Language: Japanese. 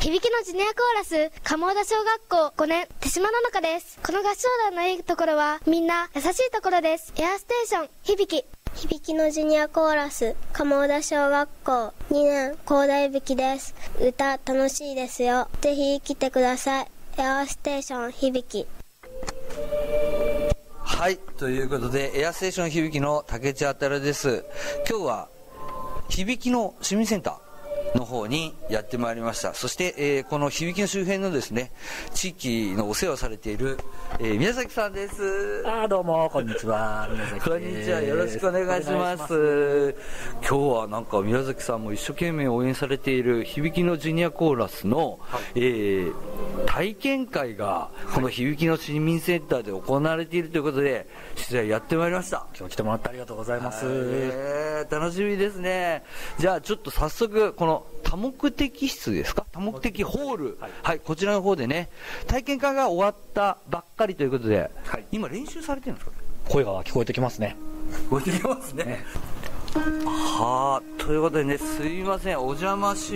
響きのジュニアコーラス、鴨田小学校5年、手島の中です。この合唱団のいいところは、みんな優しいところです。エアステーション、響き。 響きのジュニアコーラス、鴨田小学校2年、高田響です。歌楽しいですよ。ぜひ来てください。エアステーション、響き。 はい、ということでエアステーション響きの竹地あたるです。今日は響きの市民センターの方にやってまいりました。そして、この響きの周辺のですね、地域のお世話をされている、宮崎さんです。 どうもこんにちは、宮崎です。 こんにちは、よろしくお願いします。今日はなんか宮崎さんも一生懸命応援されている響きのジュニアコーラスの、体験会がこの響きの市民センターで行われているということで取材やってまいりました。 今日来てもらってありがとうございます。 楽しみですね。じゃあちょっと早速この多目的室ですか、多目的ホール、はい、こちらの方でね、体験会が終わったばっかりということで、今練習されてるんですか？ 声が聞こえてきますね。 聞こえてきますね。はあ、ということでね、すいません、お邪魔し